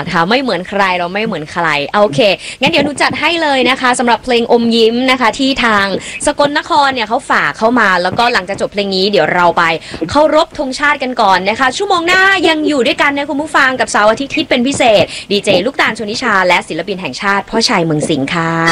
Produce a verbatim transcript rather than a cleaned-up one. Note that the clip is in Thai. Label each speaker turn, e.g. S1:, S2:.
S1: ค่ะไม่เหมือนใครเราไม่เหมือนใครโอเคงั้นเดี๋ยวหนูจัดให้เลยนะคะสำหรับเพลงอมยิ้มนะคะที่ทางสกลนครเนี่ยเขาฝากเข้ามาแล้วก็หลังจากจบเพลงนี้เดี๋ยวเราไปเคารพธงชาติกันก่อนนะคะชั่วโมงหน้ายังอยู่ด้วยกันนะคุณผู้ฟังกับเสาร์อาทิตย์ที่เป็นพิเศษดีเจลูกตาลชนิชาและศิลปินแห่งชาติพ่อชัยเมืองสิงห์ค่ะ